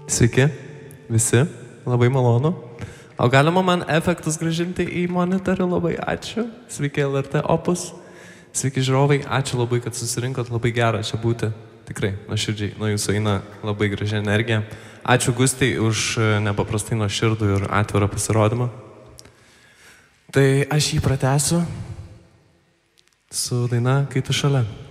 Sveiki, visi, labai malonu. O galima man efektus grąžinti į monitorių, labai ačiū. Sveiki LRT Opus, sveiki žiūrovai, ačiū labai, kad susirinkot, labai gera čia būti. Tikrai, nuoširdžiai, nuo jūsų eina labai graži energija. Ačiū Gustei už nepaprastai nuoširdų ir atvirą pasirodymą. Tai aš jį pratęsiu su daina Kai tu šalia.